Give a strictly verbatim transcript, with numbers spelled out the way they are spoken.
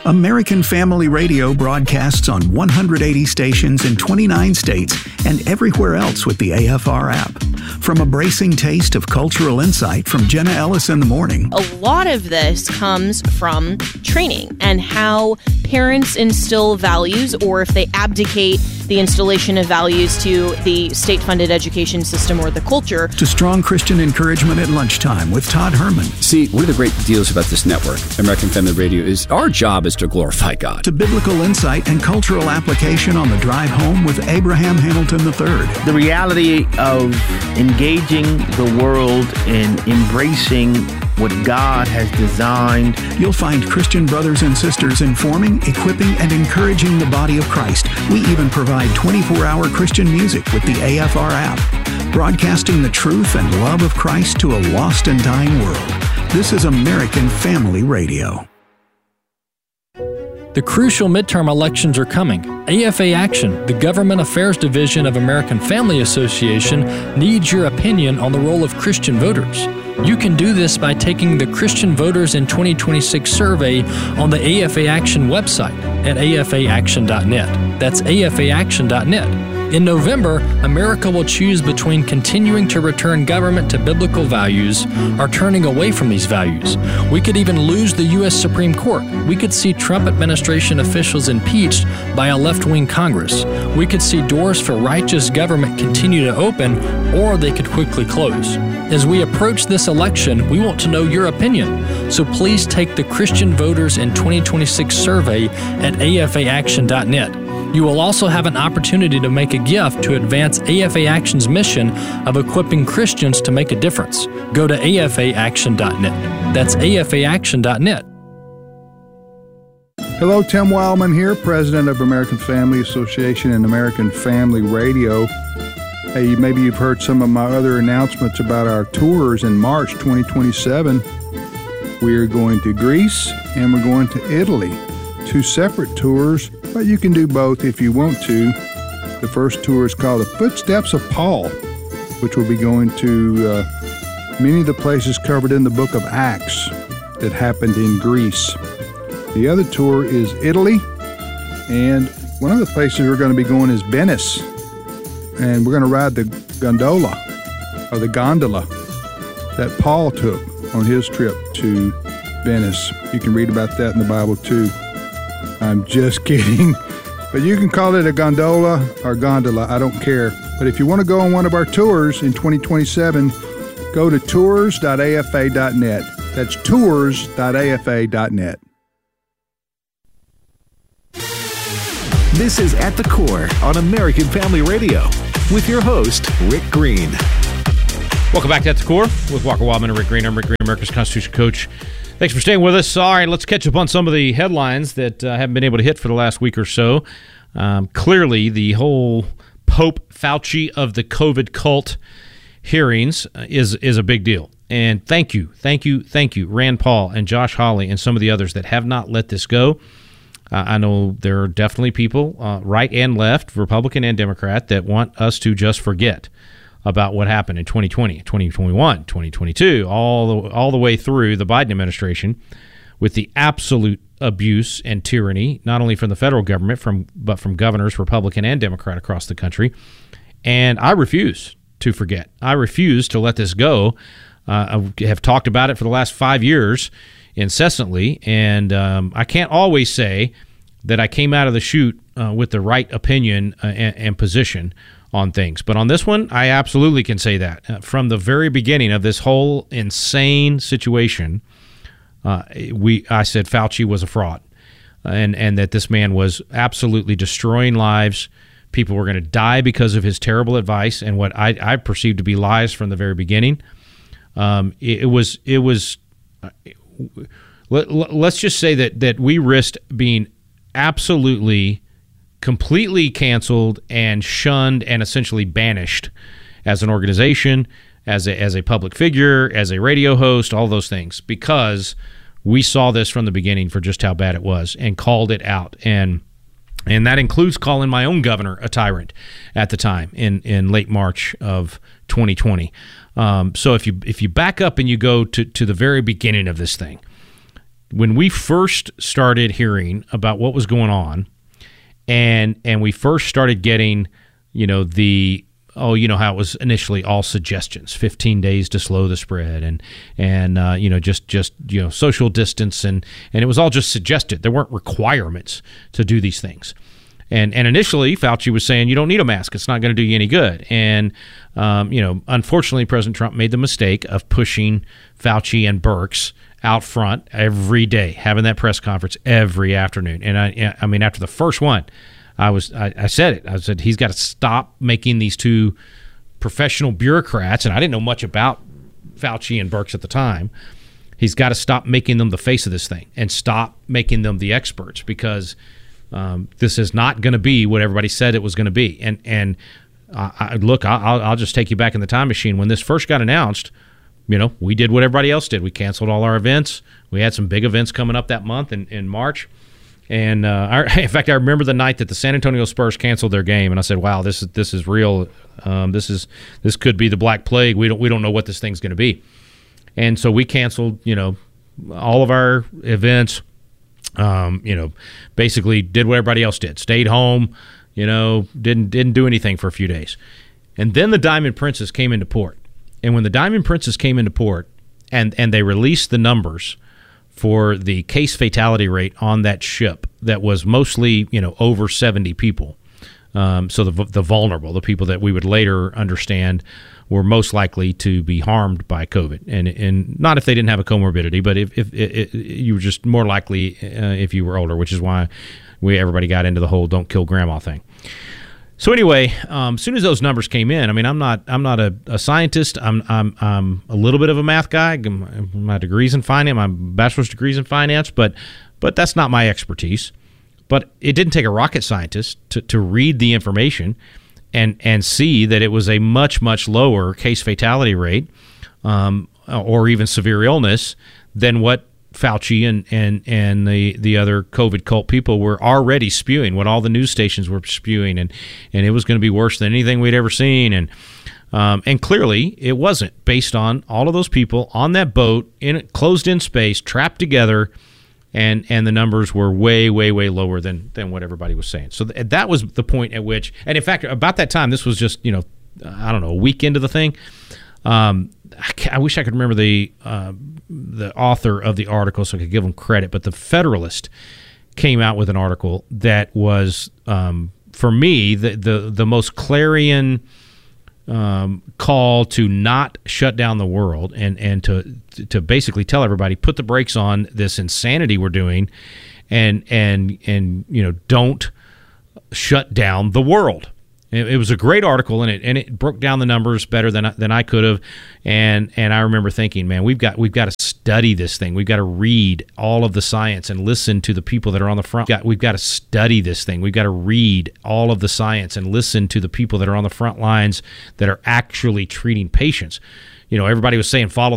American Family Radio broadcasts on one hundred eighty stations in twenty-nine states and everywhere else with the A F R app. From a bracing taste of cultural insight from Jenna Ellis in the morning. A lot of this comes from training and how parents instill values, or if they abdicate the installation of values to the state-funded education system or the culture. To strong Christian encouragement at lunchtime with Todd Herman. See, one of the great deals about this network, American Family Radio, is our job is to glorify God. To biblical insight and cultural application on the drive home with Abraham Hamilton the third. The reality of engaging the world and embracing what God has designed. You'll find Christian brothers and sisters informing, equipping, and encouraging the body of Christ. We even provide twenty-four hour Christian music with the A F R app, broadcasting the truth and love of Christ to a lost and dying world. This is American Family Radio. The crucial midterm elections are coming. A F A Action, the Government Affairs Division of American Family Association, needs your opinion on the role of Christian voters. You can do this by taking the Christian Voters in twenty twenty-six survey on the A F A Action website at A F A action dot net. That's A F A action dot net. In November, America will choose between continuing to return government to biblical values or turning away from these values. We could even lose the U S Supreme Court. We could see Trump administration officials impeached by a left-wing Congress. We could see doors for righteous government continue to open, or they could quickly close. As we approach this election, we want to know your opinion. So please take the Christian Voters in twenty twenty-six survey at A F A action dot net. You will also have an opportunity to make a gift to advance A F A Action's mission of equipping Christians to make a difference. Go to A F A action dot net. That's A F A action dot net. Hello, Tim Wildman here, President of American Family Association and American Family Radio. Hey, maybe you've heard some of my other announcements about our tours in March twenty twenty-seven. We're going to Greece and we're going to Italy. Two separate tours, but you can do both if you want to. The first tour is called The Footsteps of Paul, which will be going to uh, many of the places covered in the book of Acts that happened in Greece. The other tour is Italy, and one of the places we're going to be going is Venice. And we're going to ride the gondola, or the gondola, that Paul took on his trip to Venice. You can read about that in the Bible too. I'm just kidding. But you can call it a gondola or gondola, I don't care. But if you want to go on one of our tours in twenty twenty-seven, go to tours dot A F A dot net. That's tours dot A F A dot net. This is At the Core on American Family Radio with your host, Rick Green. Welcome back to At the Core with Walker Wildman and Rick Green. I'm Rick Green, America's Constitution Coach. Thanks for staying with us. All right, let's catch up on some of the headlines that uh, haven't been able to hit for the last week or so. Um, clearly, the whole Pope Fauci of the COVID cult hearings is is a big deal. And thank you, thank you, thank you, Rand Paul and Josh Hawley and some of the others that have not let this go. Uh, I know there are definitely people, uh, right and left, Republican and Democrat, that want us to just forget about what happened in twenty twenty, twenty twenty-one, twenty twenty-two, all the, all the way through the Biden administration with the absolute abuse and tyranny, not only from the federal government, from but from governors, Republican and Democrat across the country. And I refuse to forget. I refuse to let this go. Uh, I have talked about it for the last five years incessantly, and um, I can't always say that I came out of the chute uh, with the right opinion uh, and, and position on things. But on this one, I absolutely can say that. Uh, from the very beginning of this whole insane situation, uh, we I said Fauci was a fraud, and, and that this man was absolutely destroying lives. People were going to die because of his terrible advice and what I, I perceived to be lies from the very beginning. Um, it, it was, it was. Uh, let, let's just say that that we risked being absolutely, completely canceled and shunned and essentially banished as an organization, as a as a public figure, as a radio host, all those things, because we saw this from the beginning for just how bad it was and called it out. And and that includes calling my own governor a tyrant at the time in, in late March of twenty twenty. Um, so if you if you back up and you go to, to the very beginning of this thing, when we first started hearing about what was going on, and and we first started getting, you know, the oh, you know how it was initially all suggestions, fifteen days to slow the spread, and and uh, you know just just you know social distance, and and it was all just suggested. There weren't requirements to do these things. And and initially, Fauci was saying you don't need a mask; it's not going to do you any good. And um, you know, unfortunately, President Trump made the mistake of pushing Fauci and Birx out front every day, having that press conference every afternoon. And I, I mean, after the first one, I was I, I said it. I said he's got to stop making these two professional bureaucrats, and I didn't know much about Fauci and Birx at the time. He's got to stop making them the face of this thing and stop making them the experts, because um, this is not going to be what everybody said it was going to be. And and uh, I, look, I'll, I'll just take you back in the time machine. When this first got announced, you know, we did what everybody else did. We canceled all our events. We had some big events coming up that month in, in March. And uh, our, in fact, I remember the night that the San Antonio Spurs canceled their game, and I said, "Wow, this is this is real. Um, this is this could be the Black Plague. We don't we don't know what this thing's going to be." And so we canceled, you know, all of our events. Um, you know, basically did what everybody else did. Stayed home. You know, didn't didn't do anything for a few days. And then the Diamond Princess came into port. And when the Diamond Princess came into port, and and they released the numbers for the case fatality rate on that ship that was mostly, you know, over seventy people. Um, so the the vulnerable, the people that we would later understand were most likely to be harmed by COVID. And and not if they didn't have a comorbidity, but if, if, if, if you were just more likely uh, if you were older, which is why we everybody got into the whole don't kill grandma thing. So anyway, um, as soon as those numbers came in, I mean, I'm not, I'm not a, a scientist. I'm, I'm, I'm a little bit of a math guy. My degrees in finance, my bachelor's degrees in finance, but, but that's not my expertise. But it didn't take a rocket scientist to, to read the information and, and see that it was a much, much lower case fatality rate, um, or even severe illness than what Fauci and, and, and the, the other COVID cult people were already spewing, what all the news stations were spewing, and, and it was going to be worse than anything we'd ever seen. And um, and clearly it wasn't, based on all of those people on that boat, in closed in space, trapped together, and and the numbers were way, way, way lower than, than what everybody was saying. So th- that was the point at which, and in fact, about that time, this was just, you know, I don't know, a week into the thing. Um, I, I wish I could remember the uh, the author of the article so I could give them credit, but the Federalist came out with an article that was, um, for me, the, the, the most clarion um, call to not shut down the world and, and to to basically tell everybody, put the brakes on this insanity we're doing, and and and you know, don't shut down the world. It was a great article, and it and it broke down the numbers better than than I could have, and and I remember thinking, man, we've got we've got to study this thing. We've got to read all of the science and listen to the people that are on the front. We've got, we've got to study this thing. We've got to read all of the science and listen to the people that are on the front lines that are actually treating patients. You know, everybody was saying follow